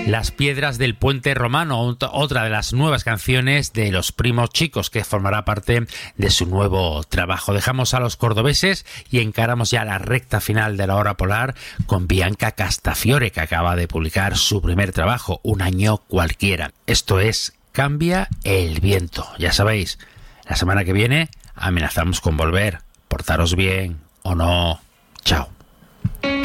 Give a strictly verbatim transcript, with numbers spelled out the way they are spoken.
Las piedras del puente romano, otra de las nuevas canciones de Los Primos Chicos, que formará parte de su nuevo trabajo. Dejamos a los cordobeses y encaramos ya la recta final de la hora polar con Bianca Castafiore, que acaba de publicar su primer trabajo, Un año cualquiera. Esto es Cambia el viento. Ya sabéis, la semana que viene amenazamos con volver. Portaros bien o no. Chao.